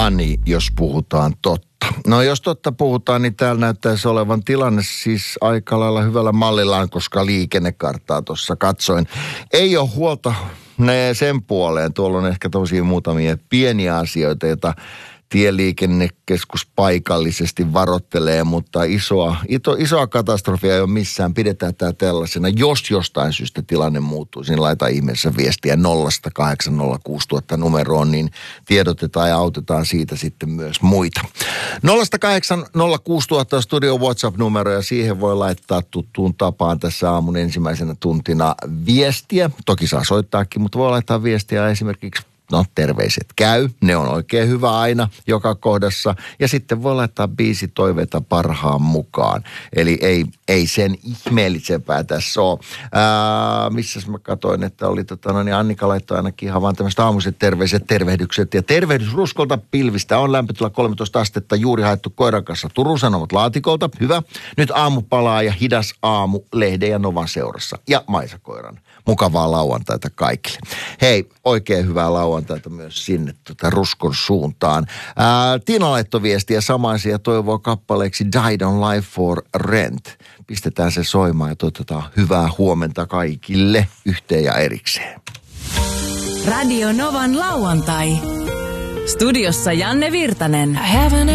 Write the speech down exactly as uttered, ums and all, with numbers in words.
Ani, jos puhutaan totta. No jos totta puhutaan, niin täällä näyttäisi olevan tilanne siis aika lailla hyvällä mallillaan, koska liikennekarttaa tuossa katsoin. Ei ole huolta ne sen puoleen. Tuolla on ehkä tosi muutamia pieniä asioita, joita tieliikennekeskus paikallisesti varoittelee, mutta isoa, ito, isoa katastrofia ei ole missään. Pidetään tämä tällaisena. Jos jostain syystä tilanne muuttuu, niin laita ihmeessä viestiä nolla kahdeksan nolla kuusi tuhatta numeroon, niin tiedotetaan ja autetaan siitä sitten myös muita. nolla kahdeksan nolla kuusi tuhatta studio WhatsApp-numero ja siihen voi laittaa tuttuun tapaan tässä aamun ensimmäisenä tuntina viestiä. Toki saa soittaakin, mutta voi laittaa viestiä esimerkiksi no, terveiset käy. Ne on oikein hyvä aina joka kohdassa. Ja sitten voi laittaa biisitoiveita parhaan mukaan. Eli ei, ei sen ihmeellisempää tässä ole. Ää, missäs mä katsoin, että oli tota, no niin Annika laittoi ainakin ihan vaan tämmöiset aamuiset terveiset, tervehdykset. Ja tervehdys Ruskolta pilvistä on lämpötila kolmetoista astetta. Juuri haettu koiran kanssa Turun Sanomat laatikolta. Hyvä. Nyt aamu palaa ja hidas aamu Lehden ja Novan seurassa. Ja Maisa koiran. Mukavaa lauantaita kaikille. Hei, oikein hyvää lauantaita myös sinne tuota Ruskon suuntaan. Ää, Tiina laittoi viestiä samaisia toivoa kappaleeksi Died on Life for Rent. Pistetään se soimaan ja toivotetaan hyvää huomenta kaikille yhteen ja erikseen. Radio Novan lauantai. Studiossa Janne Virtanen.